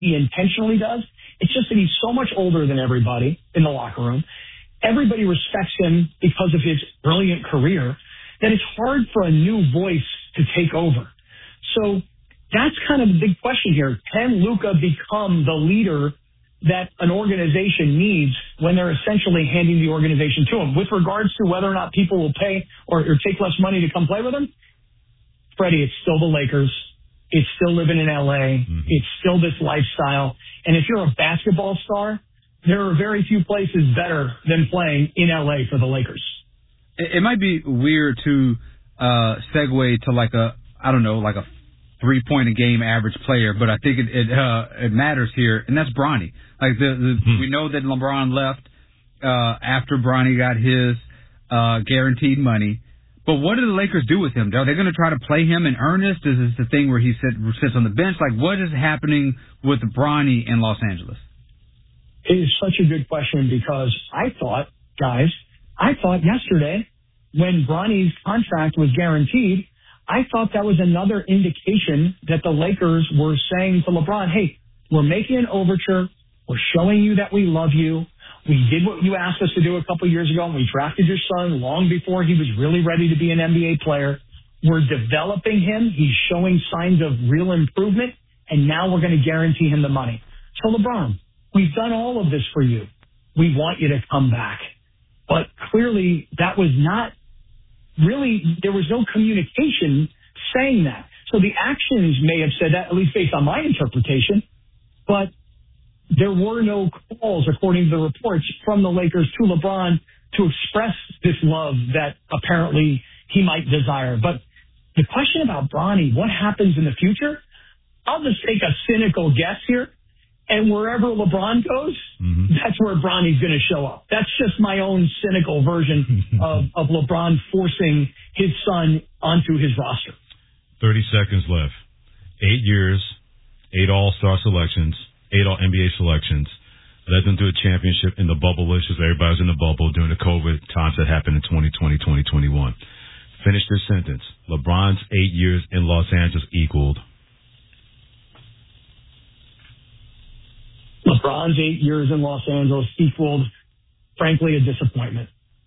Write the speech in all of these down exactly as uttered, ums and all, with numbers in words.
he intentionally does. It's just that he's so much older than everybody in the locker room. Everybody respects him because of his brilliant career, that it's hard for a new voice to take over. So that's kind of the big question here. Can Luka become the leader that an organization needs when they're essentially handing the organization to him? With regards to whether or not people will pay or, or take less money to come play with him, Freddie, it's still the Lakers. It's still living in L A. Mm-hmm. It's still this lifestyle. And if you're a basketball star, there are very few places better than playing in L A for the Lakers. It, it might be weird to uh, segue to like a, I don't know, like a three-point-a-game average player, but I think it it, uh, it matters here, and that's Bronny. Like the, the hmm. we know that LeBron left uh, after Bronny got his uh, guaranteed money. But what do the Lakers do with him? Are they going to try to play him in earnest? Is this the thing where he sit, sits on the bench? Like, what is happening with Bronny in Los Angeles? It is such a good question because I thought, guys, I thought yesterday when Bronny's contract was guaranteed, I thought that was another indication that the Lakers were saying to LeBron, hey, we're making an overture. We're showing you that we love you. We did what you asked us to do a couple years ago, and we drafted your son long before he was really ready to be an N B A player. We're developing him. He's showing signs of real improvement, and now we're going to guarantee him the money. So, LeBron, we've done all of this for you. We want you to come back. But clearly that was not really, there was no communication saying that. So the actions may have said that, at least based on my interpretation, but there were no calls, according to the reports, from the Lakers to LeBron to express this love that apparently he might desire. But the question about Bronny, what happens in the future? I'll just take a cynical guess here. And wherever LeBron goes, mm-hmm. that's where Bronny's going to show up. That's just my own cynical version of, of LeBron forcing his son onto his roster. thirty seconds left. Eight years, eight all-star selections, eight all N B A selections, led them to a championship in the bubble list, as everybody was in the bubble during the COVID times that happened in twenty twenty, twenty twenty-one. Finish this sentence. LeBron's eight years in Los Angeles equaled. LeBron's eight years in Los Angeles equaled, frankly, a disappointment.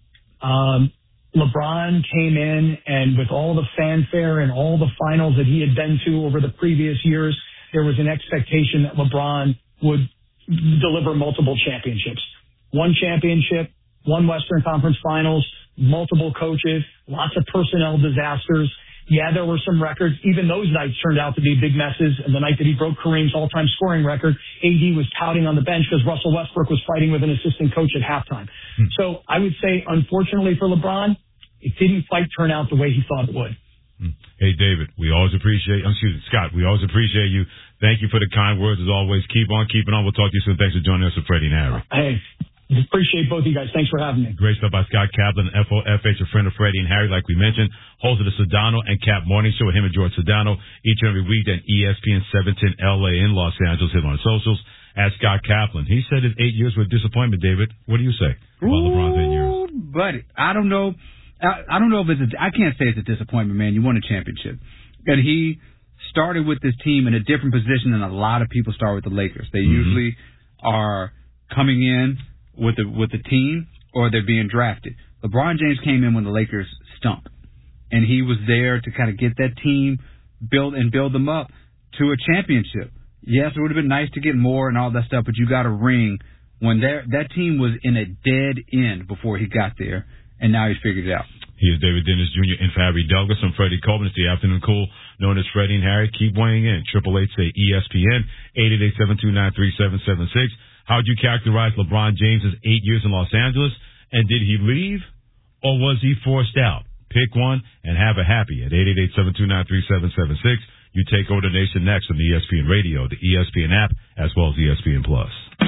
Um, LeBron came in, and with all the fanfare and all the finals that he had been to over the previous years, there was an expectation that LeBron would deliver multiple championships. One championship, one Western Conference Finals, multiple coaches, lots of personnel disasters. Yeah, there were some records. Even those nights turned out to be big messes. And the night that he broke Kareem's all-time scoring record, A D was touting on the bench because Russell Westbrook was fighting with an assistant coach at halftime. Hmm. So I would say, unfortunately for LeBron, it didn't quite turn out the way he thought it would. Hmm. Hey, David, we always appreciate, excuse me, Scott, we always appreciate you. Thank you for the kind words as always. Keep on keeping on. We'll talk to you soon. Thanks for joining us with Freddie and Harry. Hey. Appreciate both of you guys. Thanks for having me. Great stuff by Scott Kaplan, F O F H, a friend of Freddie and Harry, like we mentioned. Host of the Sedano and Cap Morning Show with him and George Sedano each and every week at E S P N seven ten L A in Los Angeles. Hit on socials at Scott Kaplan. He said his eight years were a disappointment, David. What do you say about Ooh, LeBron's eight years? Buddy, I don't know. I, I don't know if it's a, I can't say it's a disappointment, man. You won a championship. And he started with this team in a different position than a lot of people start with the Lakers. They mm-hmm. usually are coming in with the with the team, or they're being drafted. LeBron James came in when the Lakers stunk, and he was there to kind of get that team built and build them up to a championship. Yes, it would have been nice to get more and all that stuff, but you got a ring when that team was in a dead end before he got there, and now he's figured it out. He is David Dennis Junior in for Harry Douglas. I'm Freddie Coleman. It's the Afternoon Cool, known as Freddie and Harry. Keep weighing in. Triple eight say E S P N, eight eight eight, seven two nine, three seven seven six. How would you characterize LeBron James' eight years in Los Angeles? And did he leave, or was he forced out? Pick one and have a happy at eight eight eight, seven two nine, three seven seven six. You take over the nation next on the E S P N Radio, the E S P N app, as well as E S P N Plus.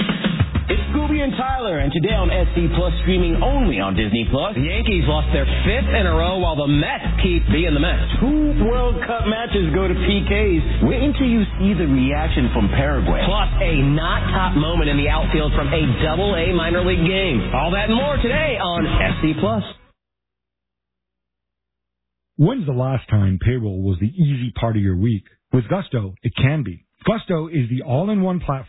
It's Scooby and Tyler, and today on S C Plus, streaming only on Disney Plus, the Yankees lost their fifth in a row while the Mets keep being the Mets. Two World Cup matches go to P Ks. Wait until you see the reaction from Paraguay. Plus, a not top moment in the outfield from a double A minor league game. All that and more today on S C Plus. When's the last time payroll was the easy part of your week? With Gusto, it can be. Gusto is the all-in-one platform